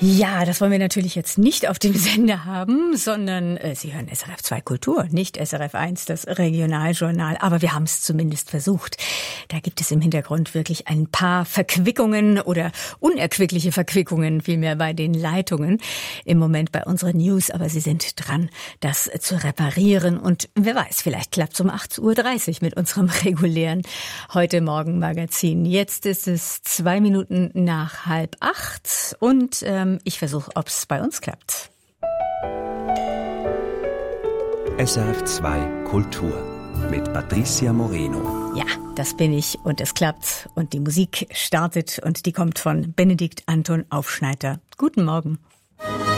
Ja, das wollen wir natürlich jetzt nicht auf dem Sender haben, sondern Sie hören SRF 2 Kultur, nicht SRF 1, das Regionaljournal. Aber wir haben es zumindest versucht. Da gibt es im Hintergrund wirklich ein paar Verquickungen oder unerquickliche Verquickungen vielmehr bei den Leitungen im Moment bei unseren News. Aber Sie sind dran, das zu reparieren. Und wer weiß, vielleicht klappt es um 8:30 Uhr mit unserem regulären Heute-Morgen-Magazin. Jetzt ist es 2 Minuten nach 7:30 und ich versuche, ob es bei uns klappt. SRF 2 Kultur mit Patricia Moreno. Ja, das bin ich und es klappt und die Musik startet und die kommt von Benedikt Anton Aufschneider. Guten Morgen.